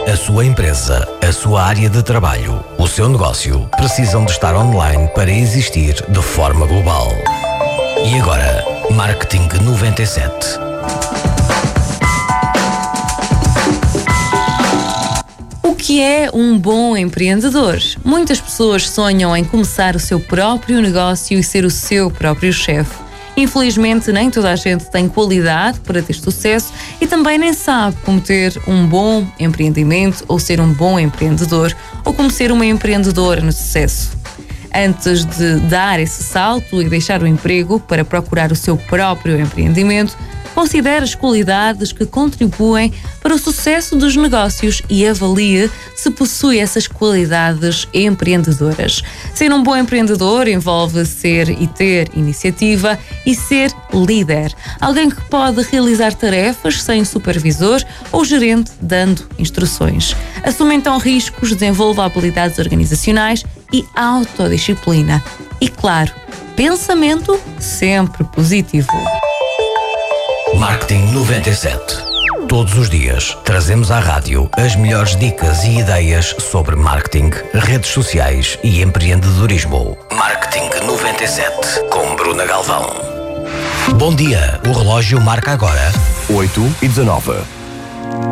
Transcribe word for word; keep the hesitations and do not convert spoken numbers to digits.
A sua empresa, a sua área de trabalho, o seu negócio precisam de estar online para existir de forma global. E agora, Marketing noventa e sete. O que é um bom empreendedor? Muitas pessoas sonham em começar o seu próprio negócio e ser o seu próprio chefe. Infelizmente, nem toda a gente tem qualidade para ter sucesso e também nem sabe como ter um bom empreendimento ou ser um bom empreendedor ou como ser uma empreendedora no sucesso. Antes de dar esse salto e deixar o emprego para procurar o seu próprio empreendimento, considere as qualidades que contribuem para o sucesso dos negócios e avalie se possui essas qualidades empreendedoras. Ser um bom empreendedor envolve ser e ter iniciativa e ser líder. Alguém que pode realizar tarefas sem supervisor ou gerente dando instruções. Assume então riscos, desenvolva habilidades organizacionais e autodisciplina. E claro, pensamento sempre positivo. Marketing noventa e sete. Todos os dias trazemos à rádio as melhores dicas e ideias sobre marketing, redes sociais e empreendedorismo. Marketing noventa e sete com Bruna Galvão. Bom dia, o relógio marca agora oito e dezanove.